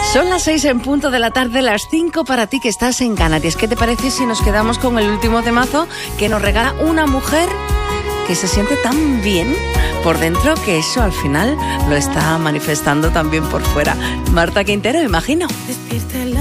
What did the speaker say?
Son las 6 en punto de la tarde, las 5 para ti que estás en Canarias. ¿Qué te parece si nos quedamos con el último temazo que nos regala una mujer que se siente tan bien por dentro que eso al final lo está manifestando también por fuera? Marta Quintero, imagino.